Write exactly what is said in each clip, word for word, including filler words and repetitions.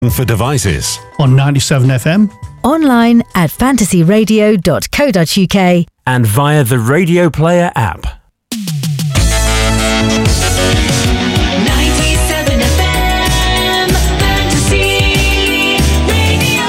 For devices. On ninety-seven F M. Online at fantasy radio dot co dot uk. And via the Radio Player app. ninety-seven F M Fantasy Radio.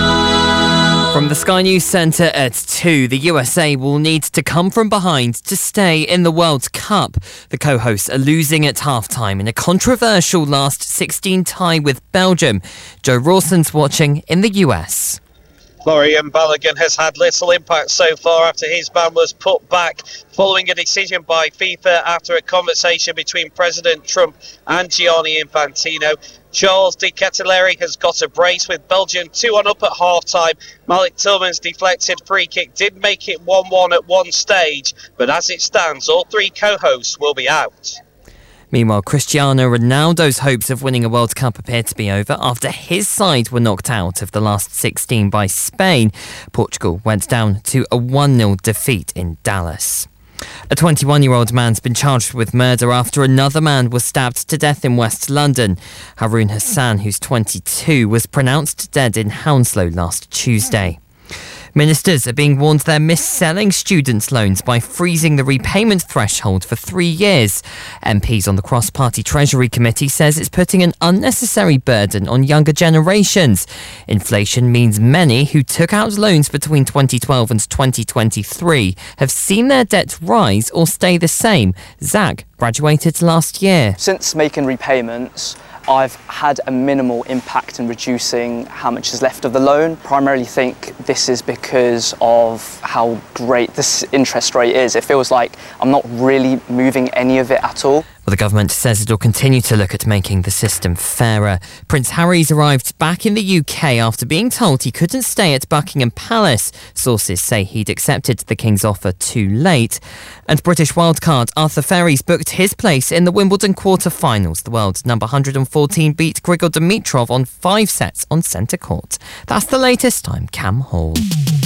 From the Sky News Centre at two, the U S A will need to come from behind to stay in the World Cup. The co-hosts are losing at half-time in a controversial last sixteen tie with Belgium. Joe Rawson's watching in the U S. Florian Balogun has had little impact so far after his ban was put back following a decision by FIFA after a conversation between President Trump and Gianni Infantino. Charles De Ketelaere has got a brace with Belgium two on up at half-time. Malik Tillman's deflected free kick did make it one one at one stage, but as it stands, all three co-hosts will be out. Meanwhile, Cristiano Ronaldo's hopes of winning a World Cup appear to be over after his side were knocked out of the last sixteen by Spain. Portugal went down to a one nil defeat in Dallas. A twenty-one-year-old man's been charged with murder after another man was stabbed to death in West London. Haroon Hassan, who's twenty-two, was pronounced dead in Hounslow last Tuesday. Ministers are being warned they're mis-selling students' loans by freezing the repayment threshold for three years. M Ps on the Cross-Party Treasury Committee says it's putting an unnecessary burden on younger generations. Inflation means many who took out loans between twenty twelve and twenty twenty-three have seen their debt rise or stay the same. Zach graduated last year. Since making repayments, I've had a minimal impact in reducing how much is left of the loan. Primarily think this is because of how great this interest rate is. It feels like I'm not really moving any of it at all. Well, the government says it'll continue to look at making the system fairer. Prince Harry's arrived back in the U K after being told he couldn't stay at Buckingham Palace. Sources say he'd accepted the King's offer too late. And British wildcard Arthur Ferries booked his place in the Wimbledon quarter-finals. The world's number one hundred fourteen beat Grigor Dimitrov on five sets on centre court. That's the latest. I'm Cam Hall.